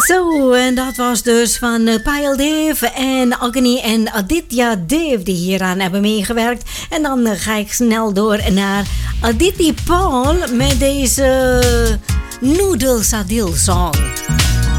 Zo, en dat was dus van Payal Dev en Agni en Aditya Dev die hieraan hebben meegewerkt. En dan ga ik snel door naar Aditi Paul met deze Noodle Sadil song.